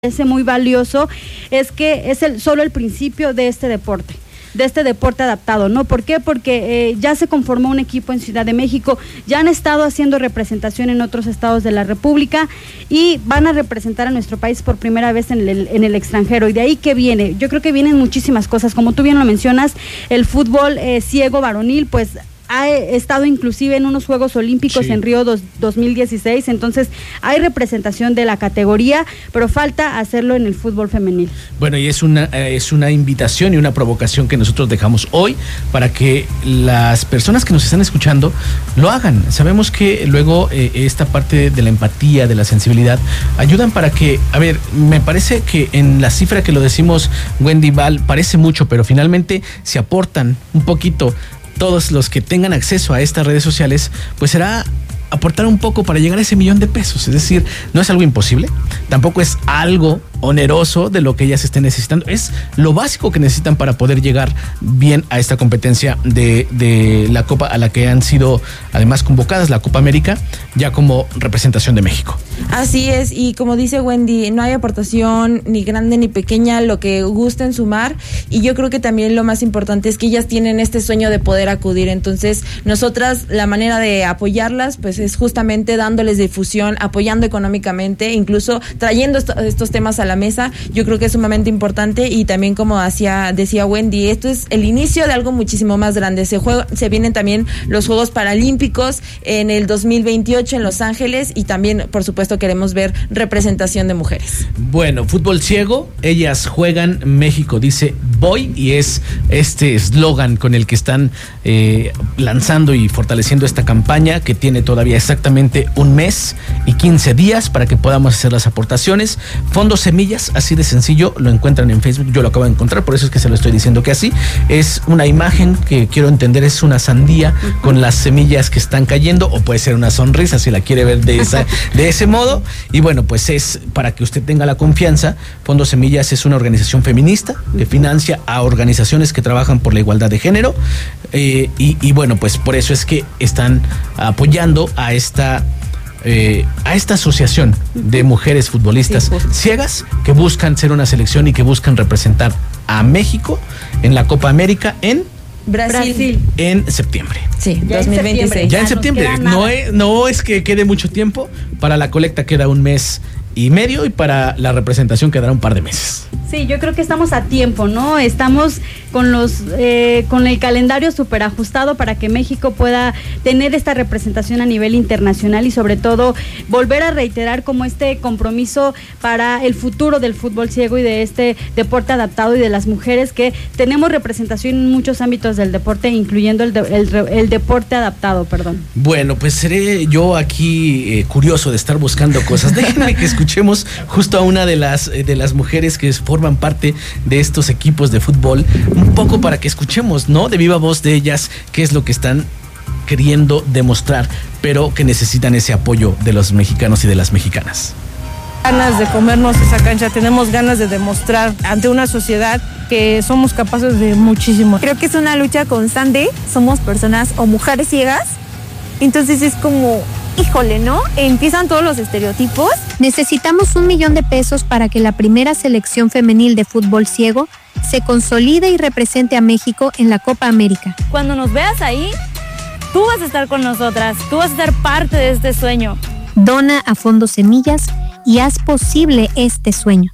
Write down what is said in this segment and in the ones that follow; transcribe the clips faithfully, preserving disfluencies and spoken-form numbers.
parece muy valioso es que es el solo el principio de este deporte, de este deporte adaptado, ¿no? ¿Por qué? Porque eh, ya se conformó un equipo en Ciudad de México, ya han estado haciendo representación en otros estados de la República y van a representar a nuestro país por primera vez en el, en el extranjero. Y de ahí que viene, yo creo que vienen muchísimas cosas, como tú bien lo mencionas, el fútbol eh, ciego varonil, pues ha estado inclusive en unos Juegos Olímpicos sí. en Río dos mil dieciséis, entonces hay representación de la categoría, pero falta hacerlo en el fútbol femenil. Bueno, y es una, es una invitación y una provocación que nosotros dejamos hoy para que las personas que nos están escuchando lo hagan. Sabemos que luego eh, esta parte de la empatía, de la sensibilidad, ayudan para que, a ver, me parece que en la cifra que lo decimos Wendy Val, parece mucho, pero finalmente si aportan un poquito todos los que tengan acceso a estas redes sociales, pues será aportar un poco para llegar a ese millón de pesos. Es decir, no es algo imposible, tampoco es algo oneroso de lo que ellas estén necesitando, es lo básico que necesitan para poder llegar bien a esta competencia de, de la Copa a la que han sido además convocadas, la Copa América, ya como representación de México. Así es, y como dice Wendy, no hay aportación ni grande ni pequeña, lo que gusten sumar, y yo creo que también lo más importante es que ellas tienen este sueño de poder acudir. Entonces nosotras, la manera de apoyarlas pues es justamente dándoles difusión, apoyando económicamente, incluso trayendo esto, estos temas a la mesa. Yo creo que es sumamente importante, y también como hacía, decía Wendy, esto es el inicio de algo muchísimo más grande. Se juega, se vienen también los Juegos Paralímpicos en el dos mil veintiocho en Los Ángeles, y también por supuesto queremos ver representación de mujeres. Bueno, fútbol ciego, ellas juegan, México dice voy, y es este eslogan con el que están eh, lanzando y fortaleciendo esta campaña, que tiene todavía exactamente un mes y quince días para que podamos hacer las aportaciones. Fondo Semillas, así de sencillo, lo encuentran en Facebook, yo lo acabo de encontrar, por eso es que se lo estoy diciendo que así, es una imagen que quiero entender, es una sandía uh-huh. con las semillas que están cayendo, o puede ser una sonrisa si la quiere ver de, esa, de ese modo, y bueno, pues es para que usted tenga la confianza. Fondo Semillas es una organización feminista que financia a organizaciones que trabajan por la igualdad de género, eh, y, y bueno, pues por eso es que están apoyando a esta Eh, a esta asociación de mujeres futbolistas sí, ciegas que buscan ser una selección y que buscan representar a México en la Copa América en Brasil, en septiembre. Sí, ya dos mil veintiséis. Ya en septiembre. No es, no es que quede mucho tiempo. Para la colecta queda un mes y medio, y para la representación quedará un par de meses. Sí, yo creo que estamos a tiempo, ¿no? Estamos con los eh, con el calendario súper ajustado para que México pueda tener esta representación a nivel internacional, y sobre todo volver a reiterar como este compromiso para el futuro del fútbol ciego y de este deporte adaptado, y de las mujeres que tenemos representación en muchos ámbitos del deporte, incluyendo el, de, el, el deporte adaptado, perdón. Bueno, pues seré yo aquí eh, curioso de estar buscando cosas. Déjenme que escuchemos justo a una de las, eh, de las mujeres que forman parte de estos equipos de fútbol, un poco para que escuchemos, ¿no? De viva voz de ellas, qué es lo que están queriendo demostrar, pero que necesitan ese apoyo de los mexicanos y de las mexicanas. Ganas de comernos esa cancha, tenemos ganas de demostrar ante una sociedad que somos capaces de muchísimo. Creo que es una lucha constante, somos personas o mujeres ciegas, entonces es como, híjole, ¿no? Empiezan todos los estereotipos. Necesitamos un millón de pesos para que la primera selección femenil de fútbol ciego se consolide y represente a México en la Copa América. Cuando nos veas ahí, tú vas a estar con nosotras, tú vas a ser parte de este sueño. Dona a Fondo Semillas y haz posible este sueño.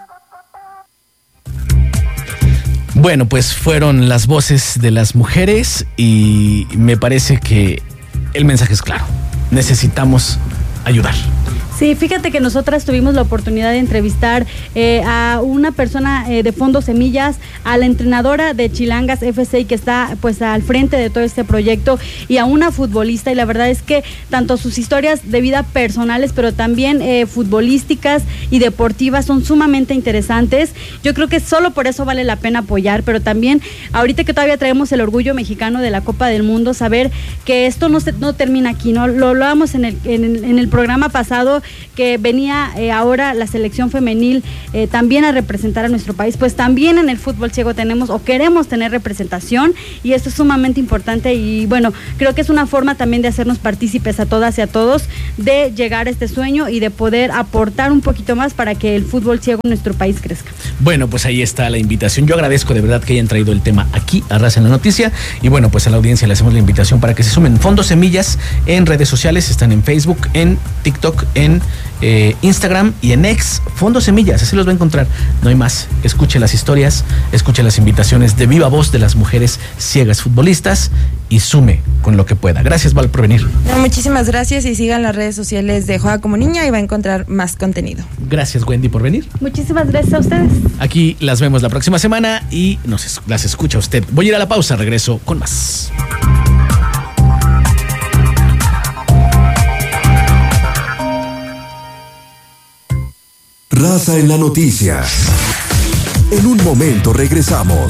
Bueno, pues fueron las voces de las mujeres, y me parece que el mensaje es claro. Necesitamos ayudar. Sí, fíjate que nosotras tuvimos la oportunidad de entrevistar eh, a una persona eh, de Fondo Semillas, a la entrenadora de Chilangas F C, que está pues al frente de todo este proyecto, y a una futbolista, y la verdad es que tanto sus historias de vida personales, pero también eh, futbolísticas y deportivas son sumamente interesantes. Yo creo que solo por eso vale la pena apoyar, pero también ahorita que todavía traemos el orgullo mexicano de la Copa del Mundo, saber que esto no, se, no termina aquí, ¿no? Lo hablábamos en el, en, el, en el programa pasado, que venía eh, ahora la selección femenil eh, también a representar a nuestro país, pues también en el fútbol ciego tenemos o queremos tener representación, y esto es sumamente importante, y bueno, creo que es una forma también de hacernos partícipes a todas y a todos de llegar a este sueño y de poder aportar un poquito más para que el fútbol ciego en nuestro país crezca. Bueno, pues ahí está la invitación. Yo agradezco de verdad que hayan traído el tema aquí a Raza en la Noticia, y bueno, pues a la audiencia le hacemos la invitación para que se sumen. Fondos Semillas en redes sociales, están en Facebook, en TikTok, en eh, Instagram y en X. Fondos Semillas, así los va a encontrar. No hay más. Escuche las historias, escuche las invitaciones de viva voz de las mujeres ciegas futbolistas y sume con lo que pueda. Gracias, Val, por venir. No, muchísimas gracias, y sigan las redes sociales de Juega como Niña y va a encontrar más contenido. Gracias, Wendy, por venir. Muchísimas gracias a ustedes. Aquí las vemos la próxima semana y nos las escucha usted. Voy a ir a la pausa, regreso con más. Raza en la Noticia. En un momento regresamos.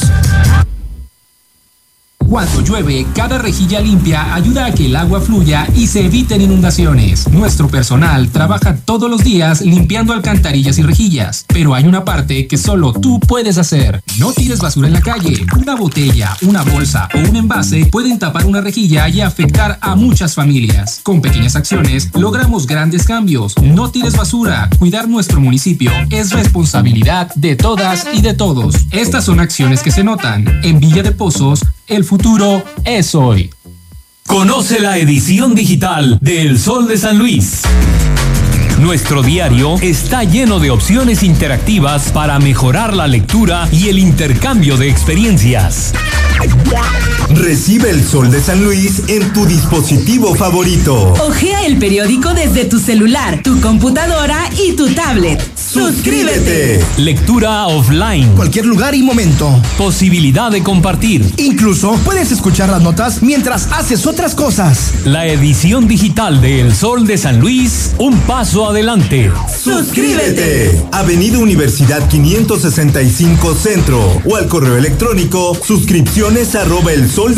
Cuando llueve, cada rejilla limpia ayuda a que el agua fluya y se eviten inundaciones. Nuestro personal trabaja todos los días limpiando alcantarillas y rejillas, pero hay una parte que solo tú puedes hacer. No tires basura en la calle. Una botella, una bolsa o un envase pueden tapar una rejilla y afectar a muchas familias. Con pequeñas acciones logramos grandes cambios. No tires basura. Cuidar nuestro municipio es responsabilidad de todas y de todos. Estas son acciones que se notan. En Villa de Pozos, el futuro es hoy. Conoce la edición digital de El Sol de San Luis. Nuestro diario está lleno de opciones interactivas para mejorar la lectura y el intercambio de experiencias. Recibe El Sol de San Luis en tu dispositivo favorito. Ojea el periódico desde tu celular, tu computadora y tu tablet. ¡Suscríbete! Lectura offline. Cualquier lugar y momento. Posibilidad de compartir. Incluso puedes escuchar las notas mientras haces otras cosas. La edición digital de El Sol de San Luis, un paso adelante. ¡Suscríbete! Avenida Universidad quinientos sesenta y cinco Centro o al correo electrónico suscripciones arroba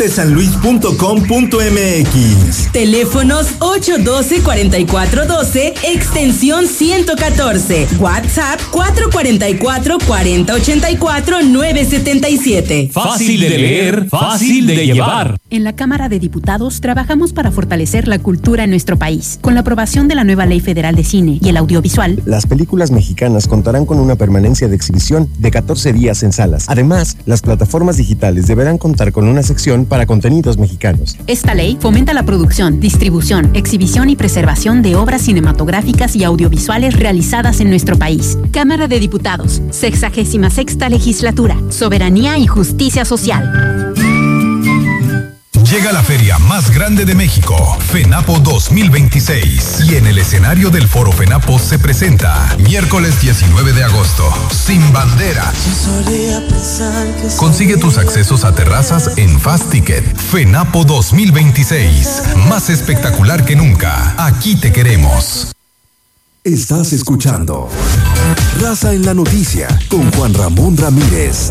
elsoldesanluis.com.mx. Teléfonos ocho uno dos, cuatro cuatro uno dos, extensión ciento catorce. WhatsApp cuatro cuatro cuatro, cuatro cero ocho cuatro, nueve siete siete. Fácil de leer, fácil de llevar. En la Cámara de Diputados trabajamos para fortalecer la cultura en nuestro país. Con la aprobación de la nueva Ley Federal de Cine y el Audiovisual, las películas mexicanas contarán con una permanencia de exhibición de catorce días en salas. Además, las plataformas digitales deberán contar con una sección para contenidos mexicanos. Esta ley fomenta la producción, distribución, exhibición y preservación de obras cinematográficas y audiovisuales realizadas en nuestro país. Cámara de Diputados, sexagésima sexta legislatura, soberanía y justicia social. Llega la feria más grande de México, FENAPO dos mil veintiséis. Y en el escenario del Foro FENAPO se presenta, miércoles diecinueve de agosto, Sin Bandera. Consigue tus accesos a terrazas en Fast Ticket. FENAPO dos mil veintiséis, más espectacular que nunca. Aquí te queremos. Estás escuchando Raza en la Noticia con Juan Ramón Ramírez.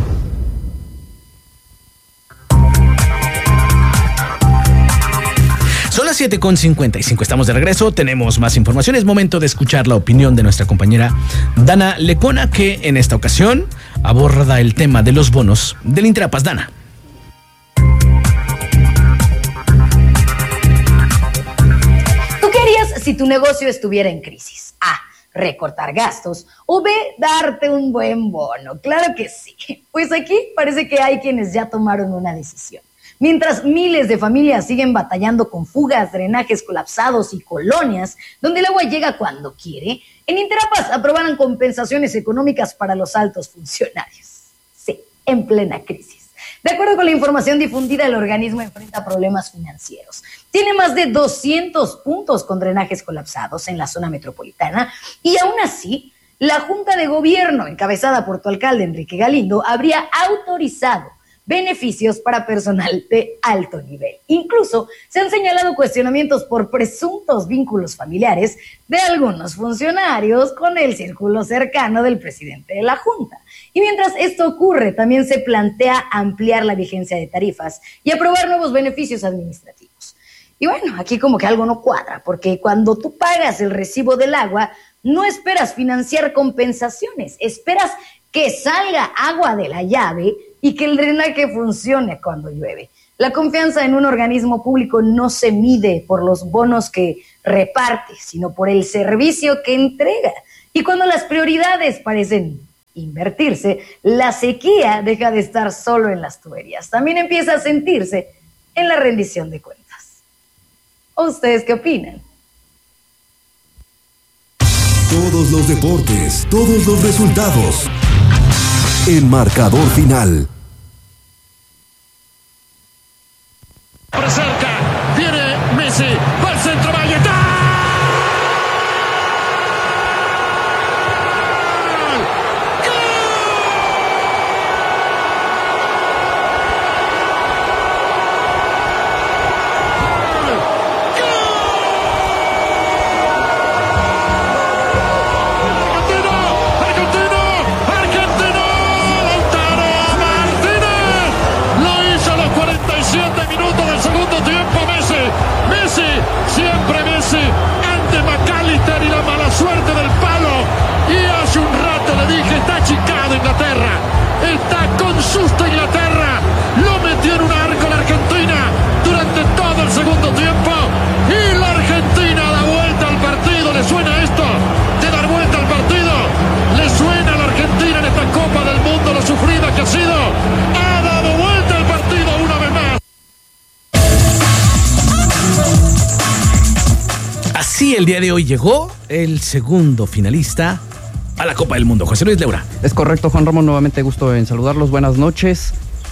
Son las siete con cincuenta y cinco, estamos de regreso, tenemos más información, es momento de escuchar la opinión de nuestra compañera Dana Lecona, que en esta ocasión aborda el tema de los bonos del Interapas. Dana. ¿Tú qué harías si tu negocio estuviera en crisis? A, recortar gastos, o B, darte un buen bono. Claro que sí, pues aquí parece que hay quienes ya tomaron una decisión. Mientras miles de familias siguen batallando con fugas, drenajes colapsados y colonias donde el agua llega cuando quiere, en Interapas aprobaron compensaciones económicas para los altos funcionarios. Sí, en plena crisis. De acuerdo con la información difundida, el organismo enfrenta problemas financieros. Tiene más de doscientos puntos con drenajes colapsados en la zona metropolitana y aún así, la Junta de Gobierno, encabezada por tu alcalde Enrique Galindo, habría autorizado beneficios para personal de alto nivel. Incluso se han señalado cuestionamientos por presuntos vínculos familiares de algunos funcionarios con el círculo cercano del presidente de la Junta. Y mientras esto ocurre, también se plantea ampliar la vigencia de tarifas y aprobar nuevos beneficios administrativos. Y bueno, aquí como que algo no cuadra, porque cuando tú pagas el recibo del agua, no esperas financiar compensaciones, esperas que salga agua de la llave y que el drenaje funcione cuando llueve. La confianza en un organismo público no se mide por los bonos que reparte, sino por el servicio que entrega. Y cuando las prioridades parecen invertirse, la sequía deja de estar solo en las tuberías. También empieza a sentirse en la rendición de cuentas. ¿O ustedes qué opinan? Todos los deportes, todos los resultados. El marcador final. Por cerca, viene Messi, va al centro, Valleta. Suerte del palo, y hace un rato le dije, está achicado Inglaterra, está con susto Inglaterra, lo metió en un arco la Argentina durante todo el segundo tiempo, y la Argentina da vuelta al partido. ¿Le suena esto de dar vuelta al partido? ¿Le suena a la Argentina en esta Copa del Mundo lo sufrida que ha sido? Ha dado vuelta al partido una vez más. Así el día de hoy llegó el segundo finalista a la Copa del Mundo, José Luis Leura. Es correcto, Juan Ramón, nuevamente gusto en saludarlos, buenas noches.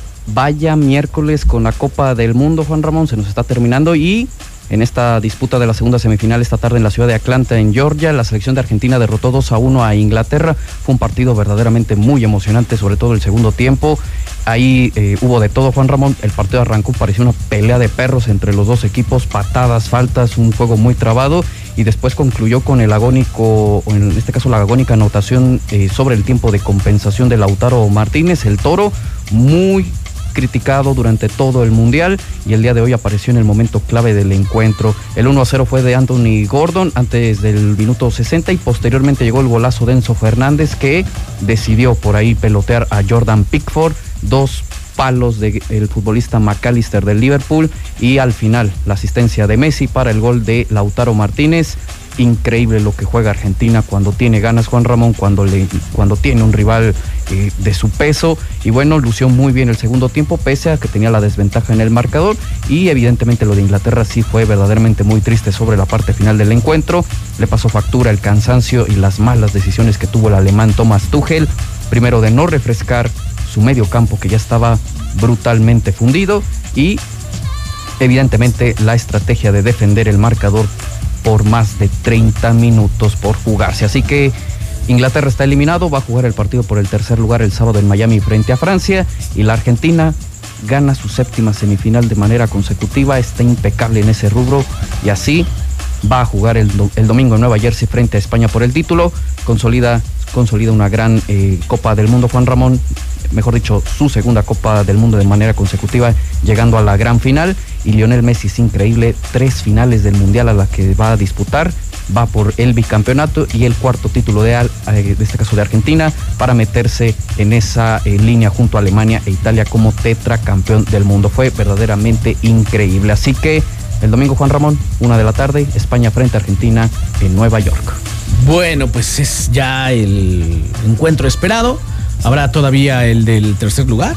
Vaya miércoles con la Copa del Mundo, Juan Ramón, se nos está terminando, y en esta disputa de la segunda semifinal esta tarde en la ciudad de Atlanta, en Georgia, la selección de Argentina derrotó dos a uno a Inglaterra. Fue un partido verdaderamente muy emocionante, sobre todo el segundo tiempo. Ahí eh, hubo de todo, Juan Ramón. El partido arrancó, parecía una pelea de perros entre los dos equipos, patadas, faltas, un juego muy trabado, y después concluyó con el agónico, o en este caso la agónica anotación eh, sobre el tiempo de compensación de Lautaro Martínez, el Toro, muy criticado durante todo el Mundial, y el día de hoy apareció en el momento clave del encuentro. El uno a cero fue de Anthony Gordon antes del minuto sesenta, y posteriormente llegó el golazo de Enzo Fernández, que decidió por ahí pelotear a Jordan Pickford, dos palos del futbolista McAllister del Liverpool, y al final la asistencia de Messi para el gol de Lautaro Martínez. Increíble lo que juega Argentina cuando tiene ganas, Juan Ramón, cuando le cuando tiene un rival eh, de su peso, y bueno, lució muy bien el segundo tiempo pese a que tenía la desventaja en el marcador, y evidentemente lo de Inglaterra sí fue verdaderamente muy triste sobre la parte final del encuentro. Le pasó factura el cansancio y las malas decisiones que tuvo el alemán Thomas Tuchel, primero de no refrescar su medio campo que ya estaba brutalmente fundido, y evidentemente la estrategia de defender el marcador por más de treinta minutos por jugarse. Así que Inglaterra está eliminado, va a jugar el partido por el tercer lugar el sábado en Miami frente a Francia, y la Argentina gana su séptima semifinal de manera consecutiva, está impecable en ese rubro, y así va a jugar el, el domingo en Nueva Jersey frente a España por el título, consolida, consolida una gran eh, Copa del Mundo, Juan Ramón, mejor dicho, su segunda Copa del Mundo de manera consecutiva, llegando a la gran final. Y Lionel Messi es increíble, tres finales del Mundial a la que va a disputar, va por el bicampeonato y el cuarto título de, de este caso de Argentina, para meterse en esa eh, línea junto a Alemania e Italia como tetracampeón del mundo. Fue verdaderamente increíble. Así que el domingo, Juan Ramón, una de la tarde, España frente a Argentina en Nueva York. Bueno, pues es ya el encuentro esperado. Habrá todavía el del tercer lugar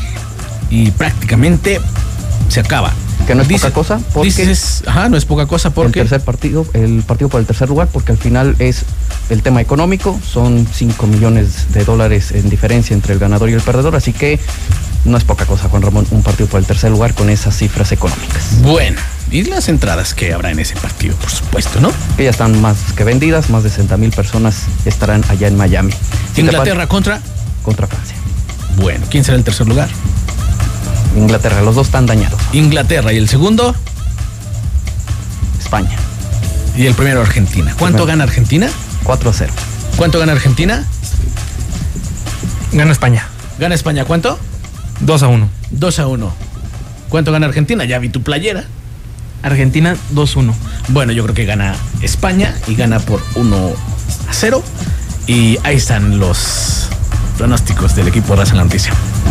y prácticamente se acaba. Que no es Dice, poca cosa, porque dices, ajá, no es poca cosa porque el tercer partido, el partido por el tercer lugar, porque al final es el tema económico, son cinco millones de dólares en diferencia entre el ganador y el perdedor, así que no es poca cosa, Juan Ramón, un partido por el tercer lugar con esas cifras económicas. Bueno, y las entradas que habrá en ese partido, por supuesto, ¿no? Que ya están más que vendidas, más de sesenta mil personas estarán allá en Miami. Inglaterra contra contra Francia. Bueno, ¿quién será el tercer lugar? Inglaterra, los dos están dañados. Inglaterra, ¿y el segundo? España. Y el primero Argentina. ¿Cuánto primero. gana Argentina? cuatro a cero. ¿Cuánto gana Argentina? Gana España. ¿Gana España cuánto? dos a uno. dos a uno. ¿Cuánto gana Argentina? Ya vi tu playera. Argentina dos uno. Bueno, yo creo que gana España y gana por uno a cero. Y ahí están los pronósticos del equipo de Raza en la Noticia.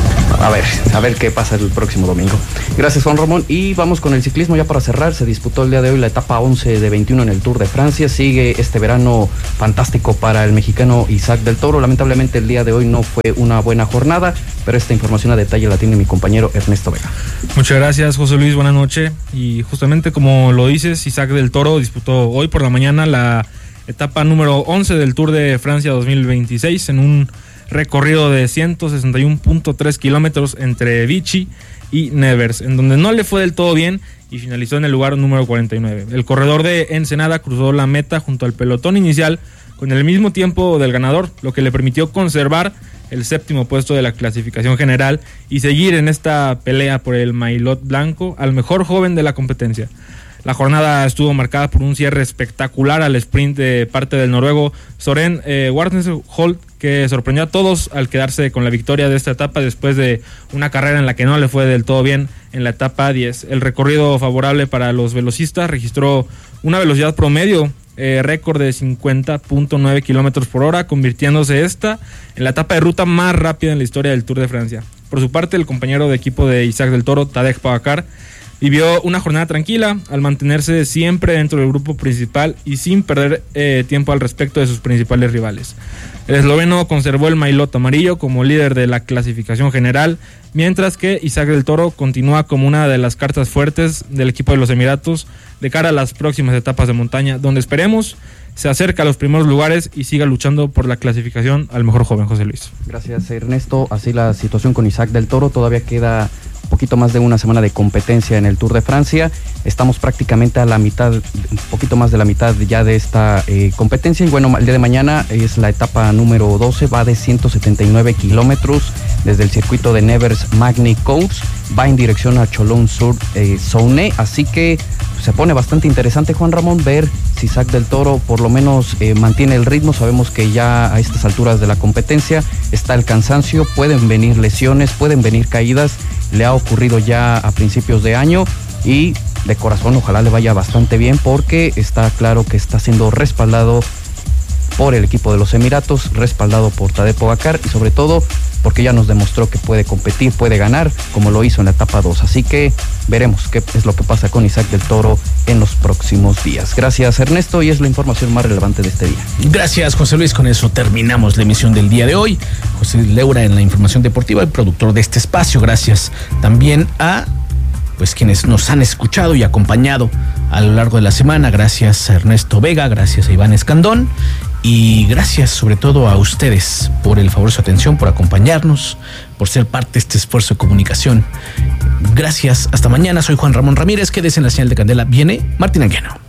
A ver, a ver qué pasa el próximo domingo. Gracias, Juan Ramón. Y vamos con el ciclismo ya para cerrar. Se disputó el día de hoy la etapa once de veintiuno en el Tour de Francia. Sigue este verano fantástico para el mexicano Isaac del Toro. Lamentablemente el día de hoy no fue una buena jornada, pero esta información a detalle la tiene mi compañero Ernesto Vega. Muchas gracias, José Luis. Buenas noches. Y justamente como lo dices, Isaac del Toro disputó hoy por la mañana la etapa número once del Tour de Francia dos mil veintiséis en un recorrido de ciento sesenta y uno punto tres kilómetros entre Vichy y Nevers, en donde no le fue del todo bien y finalizó en el lugar número cuarenta y nueve. El corredor de Ensenada cruzó la meta junto al pelotón inicial con el mismo tiempo del ganador, lo que le permitió conservar el séptimo puesto de la clasificación general y seguir en esta pelea por el maillot blanco al mejor joven de la competencia. La jornada estuvo marcada por un cierre espectacular al sprint de parte del noruego Søren eh, Warnesholt, que sorprendió a todos al quedarse con la victoria de esta etapa después de una carrera en la que no le fue del todo bien en la etapa diez. El recorrido favorable para los velocistas registró una velocidad promedio eh, récord de cincuenta punto nueve kilómetros por hora, convirtiéndose esta en la etapa de ruta más rápida en la historia del Tour de Francia. Por su parte, el compañero de equipo de Isaac del Toro, Tadej Pogačar, vivió una jornada tranquila al mantenerse siempre dentro del grupo principal y sin perder eh, tiempo al respecto de sus principales rivales. El esloveno conservó el maillot amarillo como líder de la clasificación general, mientras que Isaac del Toro continúa como una de las cartas fuertes del equipo de los Emiratos de cara a las próximas etapas de montaña, donde esperemos se acerca a los primeros lugares y siga luchando por la clasificación al mejor joven, José Luis. Gracias, Ernesto. Así la situación con Isaac del Toro. Todavía queda un poquito más de una semana de competencia en el Tour de Francia. Estamos prácticamente a la mitad, un poquito más de la mitad ya de esta eh, competencia. Y bueno, el día de mañana es la etapa número doce, va de ciento setenta y nueve kilómetros desde el circuito de Nevers Magny Cours, va en dirección a Chalon-sur-Saône, así que se pone bastante interesante, Juan Ramón, ver si Isaac del Toro por lo menos eh, mantiene el ritmo. Sabemos que ya a estas alturas de la competencia está el cansancio, pueden venir lesiones, pueden venir caídas, le ha ocurrido ya a principios de año y de corazón ojalá le vaya bastante bien porque está claro que está siendo respaldado por el equipo de los Emiratos, respaldado por Tadej Pogačar y sobre todo porque ya nos demostró que puede competir, puede ganar, como lo hizo en la etapa dos. Así que veremos qué es lo que pasa con Isaac del Toro en los próximos días. Gracias, Ernesto, y es la información más relevante de este día. Gracias, José Luis. Con eso terminamos la emisión del día de hoy. José Leura en la información deportiva, el productor de este espacio. Gracias también a pues quienes nos han escuchado y acompañado a lo largo de la semana. Gracias a Ernesto Vega, gracias a Iván Escandón y gracias sobre todo a ustedes por el favor de su atención, por acompañarnos, por ser parte de este esfuerzo de comunicación. Gracias, hasta mañana. Soy Juan Ramón Ramírez, quédese en la señal de Candela. Viene Martín Anguiano.